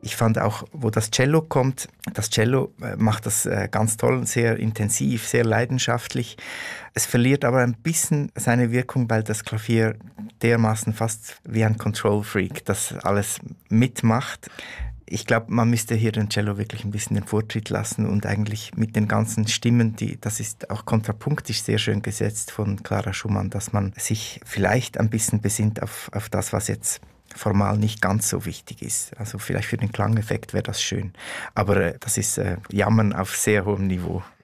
Ich fand auch, wo das Cello kommt, das Cello macht das ganz toll, sehr intensiv, sehr leidenschaftlich. Es verliert aber ein bisschen seine Wirkung, weil das Klavier dermaßen fast wie ein Control-Freak das alles mitmacht. Ich glaube, man müsste hier den Cello wirklich ein bisschen den Vortritt lassen und eigentlich mit den ganzen Stimmen, das ist auch kontrapunktisch sehr schön gesetzt von Clara Schumann, dass man sich vielleicht ein bisschen besinnt auf das, was jetzt formal nicht ganz so wichtig ist. Also vielleicht für den Klangeffekt wäre das schön. Aber das ist Jammern auf sehr hohem Niveau.